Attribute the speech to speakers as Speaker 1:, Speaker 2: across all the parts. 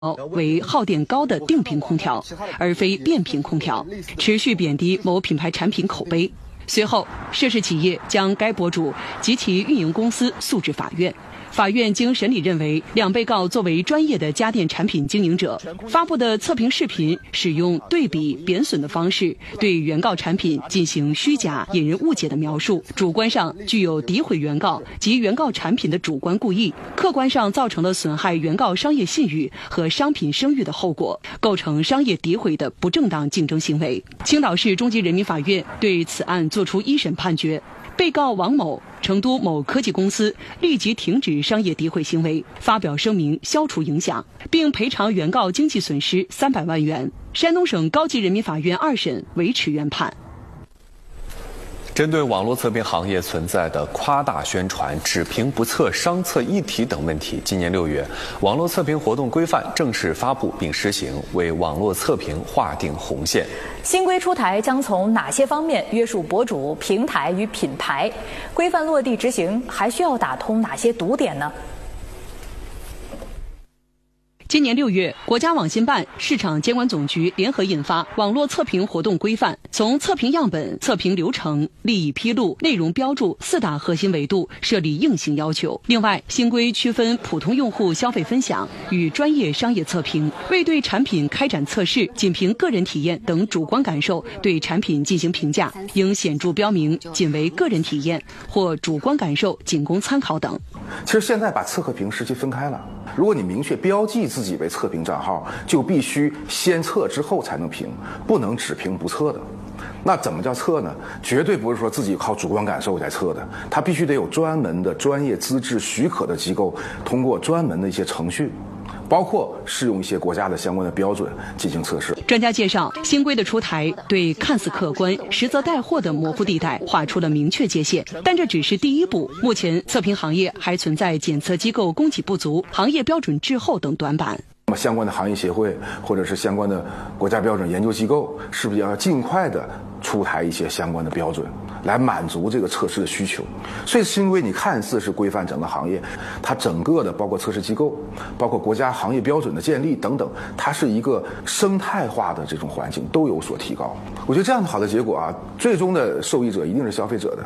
Speaker 1: 为耗电高的定频空调，而非变频空调，持续贬低某品牌产品口碑。随后，涉事企业将该博主及其运营公司诉至法院。法院经审理认为，两被告作为专业的家电产品经营者，发布的测评视频使用对比、贬损的方式，对原告产品进行虚假、引人误解的描述，主观上具有诋毁原告及原告产品的主观故意，客观上造成了损害原告商业信誉和商品声誉的后果，构成商业诋毁的不正当竞争行为。青岛市中级人民法院对此案作出一审判决。被告王某、成都某科技公司立即停止商业诋毁行为，发表声明消除影响，并赔偿原告经济损失300万元。山东省高级人民法院2审维持原判。
Speaker 2: 针对网络测评行业存在的夸大宣传、只评不测、商测一体等问题，今年6月，网络测评活动规范正式发布并施行，为网络测评划定红线。
Speaker 3: 新规出台将从哪些方面约束博主、平台与品牌？规范落地执行还需要打通哪些堵点呢？
Speaker 1: 今年6月，国家网信办、市场监管总局联合印发《网络测评活动规范》，从测评样本、测评流程、利益披露、内容标注4大核心维度设立硬性要求。另外，新规区分普通用户消费分享与专业商业测评，未对产品开展测试，仅凭个人体验等主观感受对产品进行评价，应显著标明仅为个人体验或主观感受仅供参考等。
Speaker 4: 其实现在把测和评时期分开了，如果你明确标记自己为测评账号，就必须先测之后才能评，不能只评不测的。那怎么叫测呢？绝对不是说自己靠主观感受来测的，它必须得有专门的专业资质许可的机构，通过专门的一些程序，包括适用一些国家的相关的标准进行测试。
Speaker 1: 专家介绍，新规的出台对看似客观实则带货的模糊地带画出了明确界限，但这只是第一步。目前测评行业还存在检测机构供给不足、行业标准滞后等短板。
Speaker 4: 相关的行业协会或者是相关的国家标准研究机构，是不是要尽快的出台一些相关的标准，来满足这个测试的需求？所以新规你看似是规范整个行业，它整个的包括测试机构、包括国家行业标准的建立等等，它是一个生态化的这种环境都有所提高。我觉得这样的好的结果啊，最终的受益者一定是消费者的。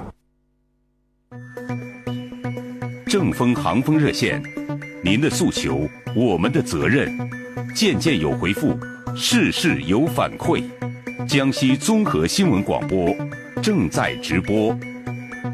Speaker 5: 正风航风热线，您的诉求，我们的责任，件件有回复，事事有反馈。江西综合新闻广播正在直播。